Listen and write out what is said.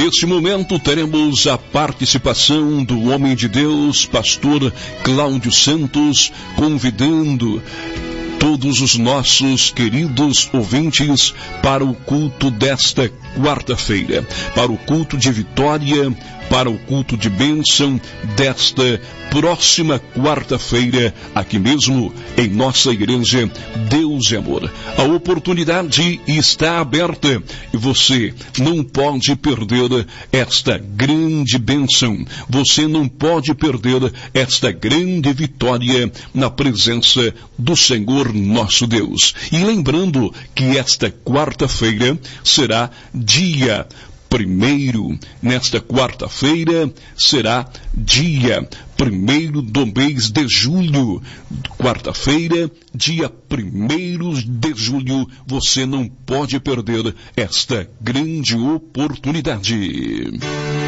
Neste momento teremos a participação do homem de Deus, pastor Cláudio Santos, convidando todos os nossos queridos ouvintes para o culto desta quarta-feira, para o culto de vitória, para o culto de bênção desta próxima quarta-feira, aqui mesmo em nossa igreja Deus é Amor. A oportunidade está aberta e você não pode perder esta grande bênção. Você não pode perder esta grande vitória na presença do Senhor nosso Deus. E lembrando que esta quarta-feira será dia 1º, nesta quarta-feira será dia 1º do mês de julho. Quarta-feira, dia 1º de julho, você não pode perder esta grande oportunidade.